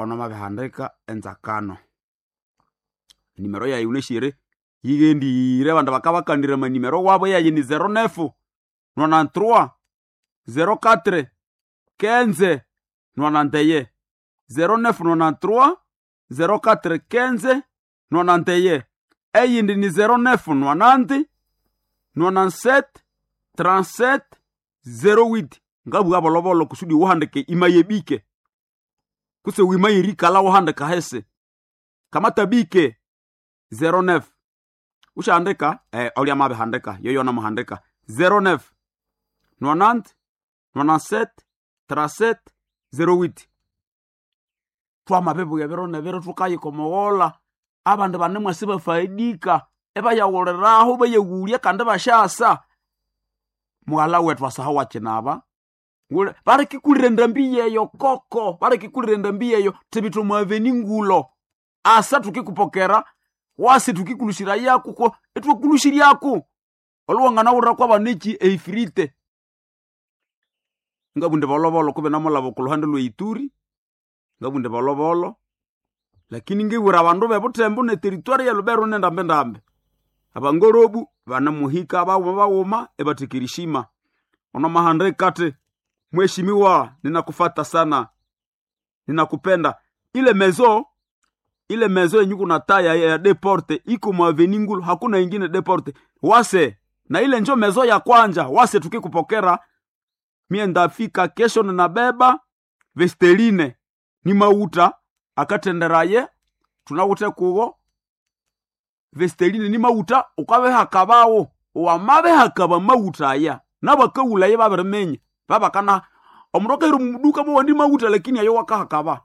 ono mabihandika enzakano. Nimero ya uneshire yigendire banda bakabakandira manimero wabo yaye ni 09 93 04 15 91 09 93 04 15 91. Eyindi ni 09 90 97 37 08. Ngabu abolobolo kusudi uhandike imayebike kuse wimayirika la uhandika hese kama tabike 09 ushandika oli amabe handika yoyo na muhandika 09 90 97 37 08. Twa mabebu ya berone bero tukaye komowola abandi banemwe sibe faidika eba ya woleraho bayewulia kandi bashasa mwala wetu wasahawa chenaba bare kikulirenda mbiye yo koko bare kikulirenda mbiye yo tebito mwaveni ngulo asa tukikupokera wasi tukikulushira yako ko etwe kulushiri yako olwanga ura kwa baneki eifrite ngabunde bolobolo kube namolabo kuluhande lwe Ituri ngabunde bolobolo lakini ngiwira abandu bebutembu ne territory ya Lubero nenda mbendambe abangorobu banamuhika bawuma ebatikirishima ono mahandre kate. Mheshimiwa, ninakufata sana, ninakupenda. Ile mezo yenye kuna taya ya deporte iko mwaveni ngulu, hakuna ingine deporte wase na ile njo mezo ya kwanja wase tukikupokera mie ndafika kesho na beba Vesteline ni mauta akatenderaye tunawute kugo Vesteline ni mauta ukawe hakabawo wamabe hakaba mauta ya nabakawula ye babermenye baba kana omuroka iru muduka bo wandi mauta lakini ayo wakahakaba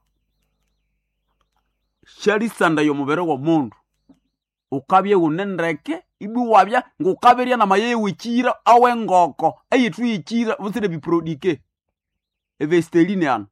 shari sanda yo mubere wa mundu ukabye unendreke ibu wabya ngukaberia na maye wikira awe ngoko ayitu yikira busire biprodike Vesteline an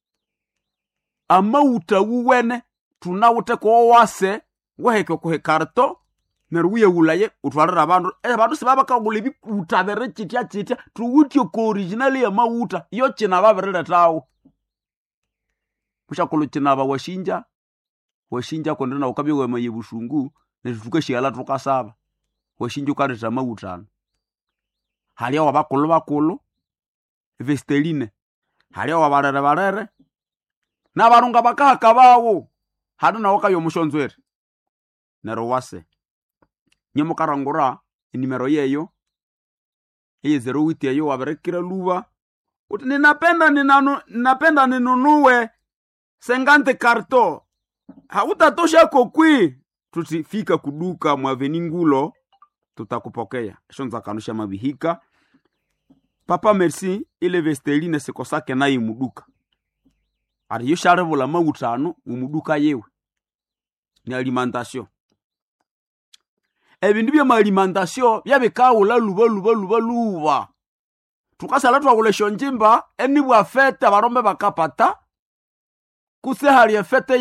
amauta wuwene tunawute ko wase waheke ko hekarto neruye wulaye utwarira abantu sibaba kagule bikutabere chitya tuwutyo ko original ya mauta yo china baberere tawo mushakolo china ba washinja kondena ukabye we maye bushungu netukashiyala tukasaba washinja ukareta mauta hali wa bakolo Vesteline hali wa barere na barunga bakaka bawo haduna wakayo mushonzwere nero wase nyemukarangura inimero yeyo eye 08 yeyo waberekira luba uti ninapenda ninunue 50 karto hautatosha kokwi tutifika kuduka mwaveni ngulo tutakupokea shonza kanusha mabihika papa merci ile Vesteline sikosake nayi muduka ari yosharevula mautano umuduka yewe ni alimentation ebindu bya alimentation byabekawula luba tukasala twagulesho njimba enibwa fete barombe bakapata kuse hali fete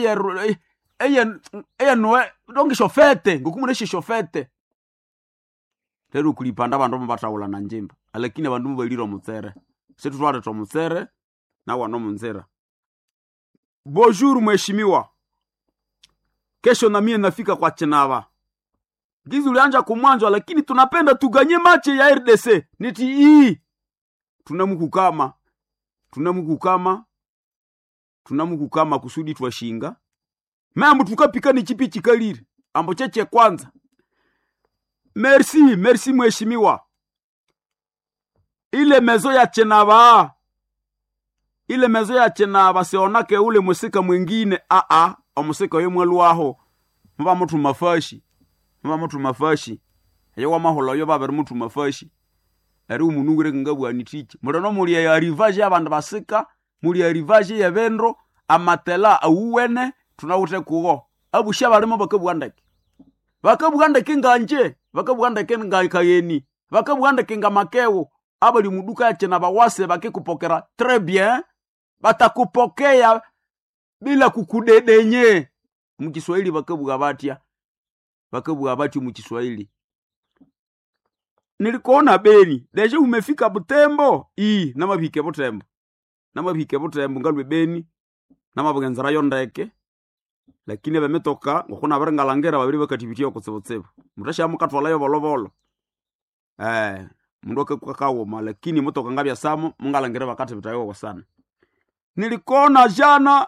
noe dongisho fete ngukumuneshe shofete teru kulipanda bandombe batawula na njimba lakini bandu baliro mutsere setu tware to mutsere na wano munzera. Bonjour mheshimiwa, kesho na mie nafika kwa Chenava. Gizu ulianja kumwanjwa lakini tunapenda tuganye mache ya RDC. Niti hii tunamukukama kusudi tuwashinga. Mambo tukapika ni chipi chikaliri ambo cheche kwanza. Merci mheshimiwa. Ile mezo ya Chenava seonake ule musika mwingine omusika yemwaluaho mba mutu mafashi yewa maholo yo babere mutu mafashi ari umunungure ngabwa nitiche murono muri ya rivage abantu basika muri ya rivage ya bendro amatela awuwene tunawute kugo abusha barimo bakabwandake nganje bakabwandake ngayeni bakabwandake ngamakewo abali muduka ya Chenava wase bakikupokera très bien batakupokea bila kukudedenye mukiswahili bakabwa bati mukiswahili. Nilikuona Beni deje umefika Butembo namabike Butembo ngalwe Beni namabugenzera yondeke lakini bemetoka ngokuna barengalangera babiri bakatibitia kutsibutsibu mutasha mukatwalayo bolobolo mundu akakawoma lakini motoka ngabya samo mungalangera bakati bitayo sana. Nilikona jana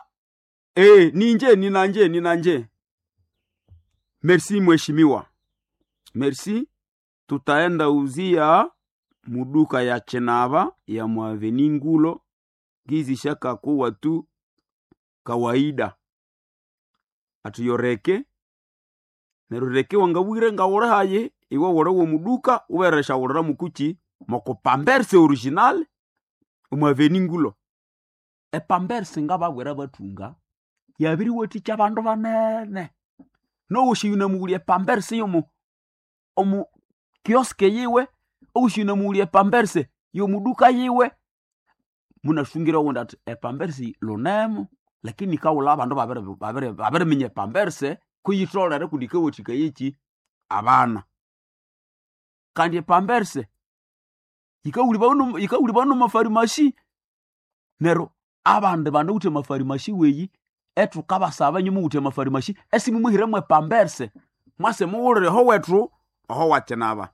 ninanje. Merci mheshimiwa. Merci, tutaenda uzia muduka ya Chenava ya Mwaveni Ngulo gizi shaka kuwa tu kawaida. Atuyoreke nerureke wangawire ngawore haye iwe wore wo muduka uberesha wora mukuchi moko pamberse original Mwaveni Ngulo. Pamberse ngaba wera batunga yabiri woti cy'abantu banene no ushiyuna mugulie pamberse yo omu kioske yiwe ushiyuna mugulie pamberse yo muduka yiwe munashungira wonda ati pamberse lonemo lakini kaula abantu babere minye pamberse kuyitrolere kudike wotika yichi abana kandi pamberse ikawuli bano mafarmashi nero abande bande ute mafarmashi weyi etu kabasaba nyumu ute mafarmashi esimu muhiremwe pamberse mwase muwurire ho wetu ho wacenaba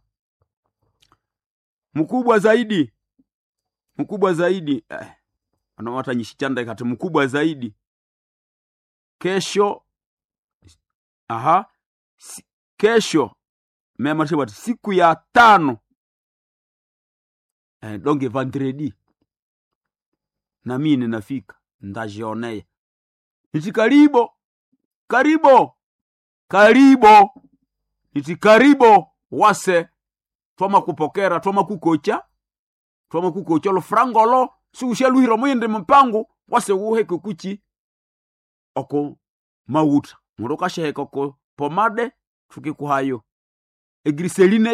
mkubwa zaidi ano watanyishichanda kati mkubwa zaidi kesho kesho mema tebati siku ya 5 donge vendredi na mimi ninafika ndajionea niti karibo wase twama kupokera twama kukocha lo frangolo susheluhiro mwende mpango wase uheke kuchi oko mauta muroka sheheka ko pomade tukikuhayo egriseline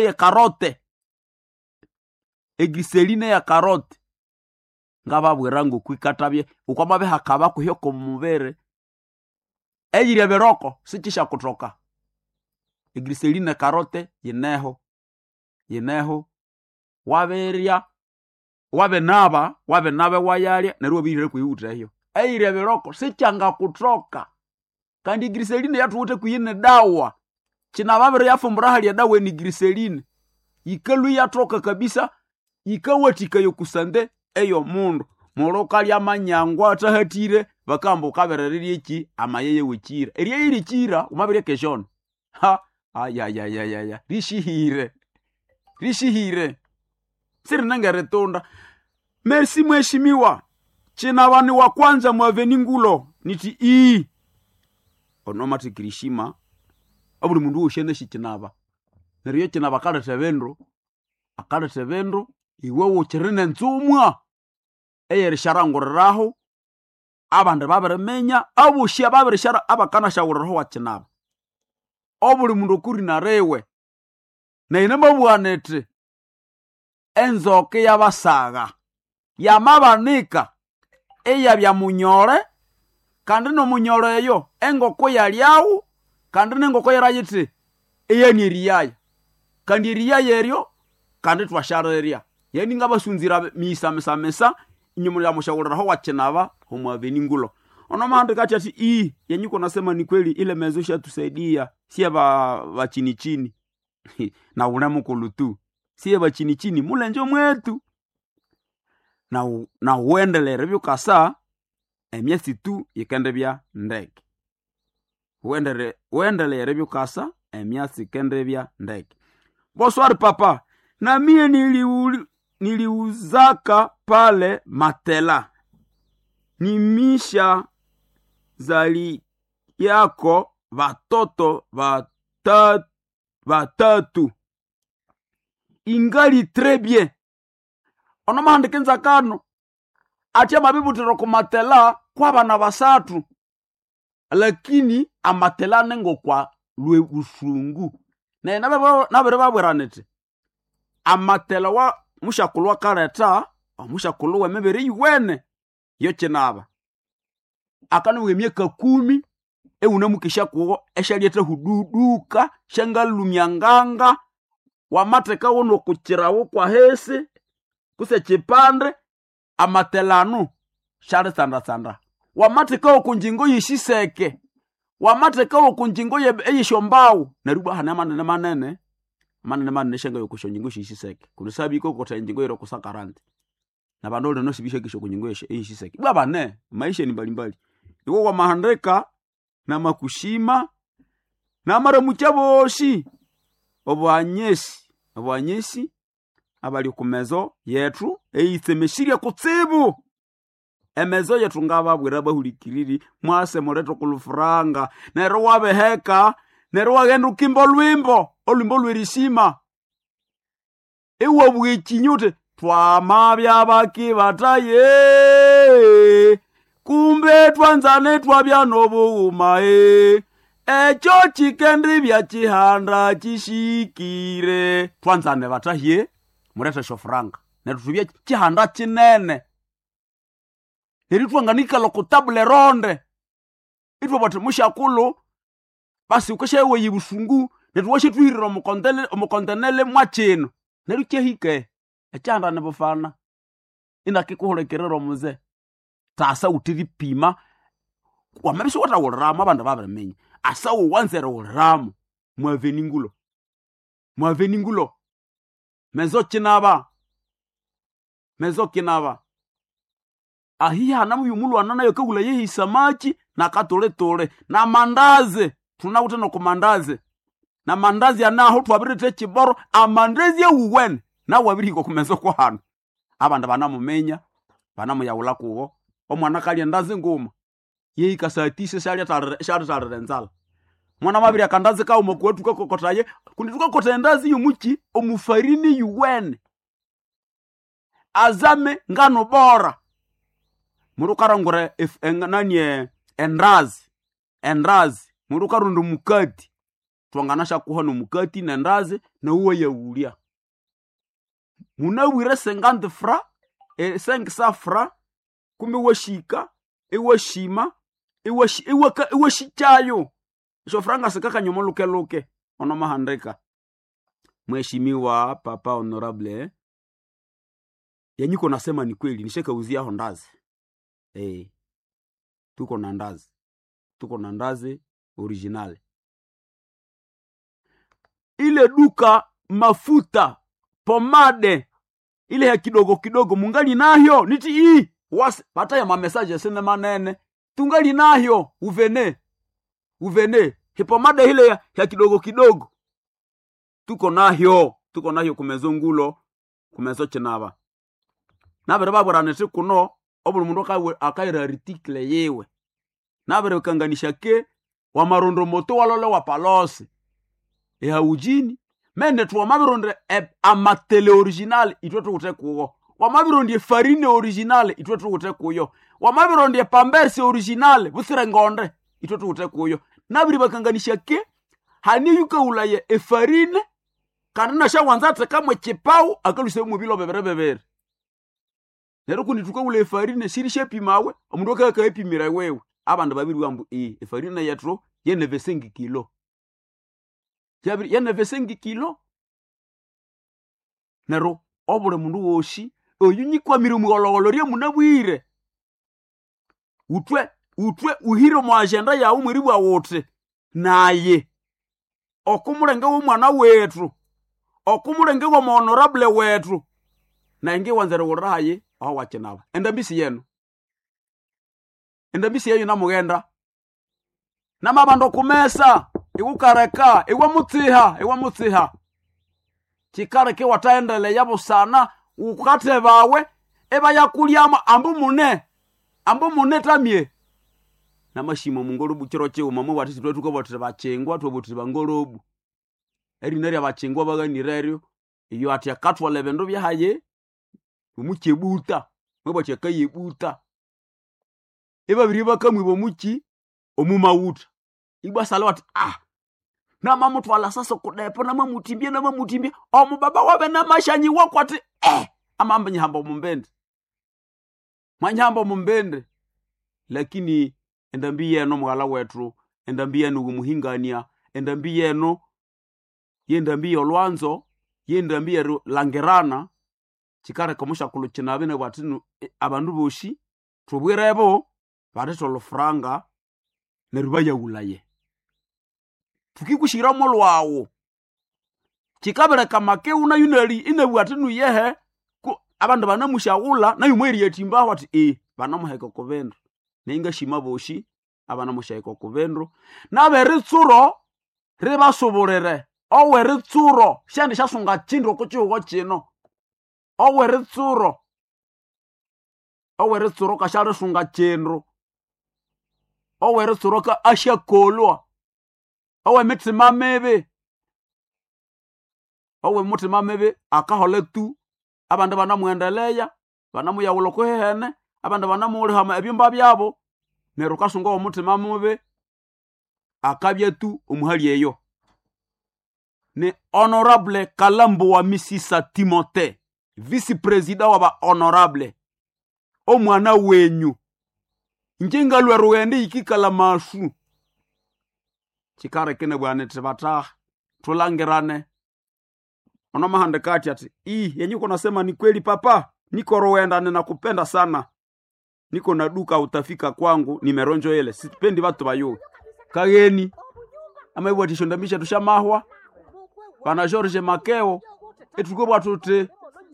ya karote ngababwirango kwikatabye ukwamabe hakaba kuhyo ko mubere eyire beroko sikisha kutoka egriseline karote yeneho waberia wabe wayalya nerwo birire kuyiutra hiyo eyire beroko sikyanga kutoka kandi griseline yatuute kuyine dawa china babere yafumbura hali ya dawa ni griseline ikalu yatoka kabisa ikawatika yokusande eyo mundu moroka lya manyangwa atahatire bakambo kaberereri iki amayeye wikira eriye irikira umabire keshon ya rishihire siri nangaretonda. Merci mheshimiwa china bani wa kwanza Mwaveni Ngulo niti onomati kirishima abuli mundu ushende shichinaba neriyo chinaba akada tevendro iwe uchirine nzumwa eyerisharanguriraho abande baberemenya abushya baberishara abakana shawuriraho wachinaba obuli mundu kuri narewe na inamabwanete enzoke yabasaga yamabanika eyabya munyore kandi no munyore eyo engoko yalyawu kandi nengoko yarayiti eyani eriyaya kandi eriyaya eryo kandi twashareria yani ngabasunzira misa inyumu ya mushawuriraho wachenaba Mwaveni Ngulo onomande kati ati yenyuko nasema ni kweli ile mezosha tusaidia sie ba chini na unamukulu tu sie ba chini mulenjo mwetu na uendelere byukasa emyesi tu yikendebya ndeke uendelere byukasa emyesi kendebya ndeke. Bonsoir papa, na mie niliuzaka pale Matela nimisha zali yako watoto watatu ingali très bien onomahandi kenza kano atia mabibutiro ku Matela kwa bana basatu lakini amatela nengo kwa lwe busungu na nabere babweranete amatela wa mushakulwa kareta mushakulwa mebere yiwene yoche naba akana wemyeka 10 eunamukisha kuwo eshalieta hududuka shangalumyanganga wamateka wono kuchirawo kwa hese kuse chipande amatelano share sanda wamateka kunjingo yishiseke wamateka kunjingo yeshombawo naruba hana manene shenga yokushonjingo yishiseke kulisabi ko kota njingo yero kusakarante na bandole no sibisha kisho kunjingo yishiseke baba ne maisha ni mbalimbali iko kwa mahandeka na makushima na mara muchaboshi obwanyesi abali kumezo yetu eisemeshiria kutsibu emezo yetu ngababwira bahulikiriri mwase moreto kulufuranga nero wabeheka nero wagenda ukimbo lwimbo olwimbo lwirishima ewa bwikinyute twamabya bakibataye kumbe twanzane twabya nobuuma echo chikendi bya chihanda chishikire twanzane bataye mureta shofranga netubya chihanda chinene neritwanganika lokutabule ronde itwa bati mushakulu basi ukeshewe yibusungu netuwashe twirira omukontenele mwachino neruchehike echanda nebofana indakikuhulekerero muze tasa utiripima wamabisi watawuliramo abandu babiramenye asa uwanzere uliramo mwaveningulo mezo kinaba ahiya na muyumulu anana yokagula yehi samaki na katole na mandazi tunawute no kumandazi na mandazi anaho twabirite chiboro amandazi uwen na wabiriko kumezo kwa hano abanda banamumenya banamuyawula kuwo omwana kali ndazi nguma yehi kasatise shali nzala mwana mabiri akandazi ka umokwetu kokotaye kunituka kotendazi yumuchi omufarini uwen azame ngano bora murukarangure nanye endazi murukarundu mukati twanganasha kuhono mukati na ndazi na uwe yaulia munawire 50 fra 5 fra kumbe washika ewashima ewashichayo so franga sikaka nyomo luke ono mahandeka mheshimiwa papa honorable yanyiko nasema ni kweli nisheka uzia hondazi tuko na ndazi original ile duka mafuta pomade ile ya kidogo mungali nahyo niti pata ya mamesaje sene manene tungali nahyo uvene hipomade ile ya kidogo tuko nahyo kumezo ngulo kumezo chenaba nabere baburanete kuno obuli mundu akaira article yewe nabere kanganisha ke wa marondo moto walole wa palose ujini mende tu wa mabironde amatele original itwetu utekuwo wa mabironde farine original itwetu utekuyo wa mabironde pambersi original busire ngonde itwetu utekuyo nabiri bakanganisha ke hani yuka ulaye farine kanana sha wanzate kamwe chipau akaluse mu bilo bebere nero kunituka ule farine sirishe pimawe omundu akakayipimira wewe abandu babiri wambu farine yatro yeneve 5 kilo jabiri yeneve 5 kilo nero obule mundu woshi oyunyikwa miri mugologolorie munabwire utwe uhiro mu agenda yawe muri bwa wote naye okumulenge wo mwana wetu okumulenge wo honorable wetu na nge wanzere uraye aho wakenaba endambisi yenu namugenda namabando kumesa igukareka iwa mutsiha chikareke wataendele yabo sana ukate bawe eba yakulyama ambu mune tamye namashimo mungorobu kiro cyo mama watisi twetuko botire bachengwa twobotire bangorobu erinari abachengwa baganireryo iyo ati akatwa lebendo byahaye umuchebuta mwebo chekayebuta eba biri bakamwibo muki omumawuta igba salawat na mamutwala sasa kudepo na mamutimbie omubaba wabe na mashanyi wakwati amamba nyamba mumbende lakini endambiye no mwala wetu endambiye no muhingania endambiye no yendambiye olwanzo yendambiye langerana chikare komusha kuluchina bene batinu abandu boshi tubwirebo bareto lufranga neruba yaulaye tukikushira molwawo chikabeleka make una yunali inebwatinu yehe abandu banamushaula na yumweri yetimba wati banamuheka kuvendro ninga shima boshi abanamusheka kuvendro na beritsuro ribasoborere oweritsuro shandi shasunga chindro kuchihugo chino oweritsuro kashare sunga chindro oweritsuro ka ashakolwa owe mitima mebe akahole tu abandu banamuendeleya banamuyawula kuhehene abandu banamulihama ebyumba byabo neruka sunga omutima mubi akabya tu omuhali eyo ni honorable Kalambo wa Misisa Timote vice president wa ba honorable omwana wenyu njinga lweruende ikikala mashu chikare kene bwane tibata tulangirane ona mahande kati ati yenyu konasema ni kweli papa niko Rwanda ninakupenda sana niko na duka utafika kwangu nimeronjo ele sipendi watu bayo kageni amebwa tishondamisha tushamahwa bana George Makeo etuko bwatute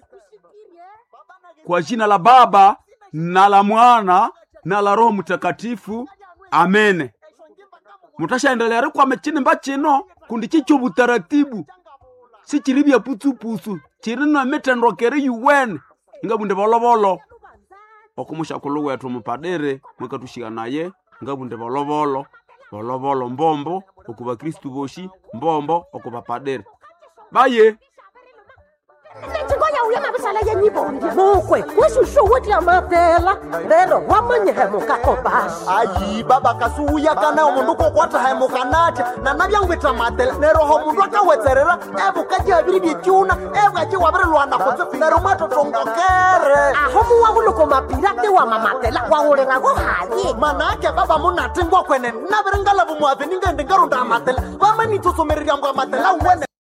kwa jina la Baba na la Mwana na la Roho Mtakatifu amen. Mutashaendelea kwa mechini mbachino kundi chicho butaratibu si chiribya putu chirino metendrokeri yuwen ngabunde bolobolo okumusha kuluwe wetu mupadere mwekatushika naye ngabunde bolobolo mbombo okuba Kristu boshi mbombo okuba padere baye Ngoya uyama bisala yenyibondi mokwe wesusho woti amatela lero wamanyehe mukakobasi ayi baba kasuya kana omundu kokwata hemukanacha na nabyangwita matela lero ho mundu akawetserera ebukaje abiri byechuna ebwaje wabere lwana kotse lero mato tongokere aho muwabuluko mapirate wa mamatela wawulera go haye manake baba munatingwa kwene nabere ngalabu mwabe ninga ngarunda amatela bamani tusomerira mbwa amatela wene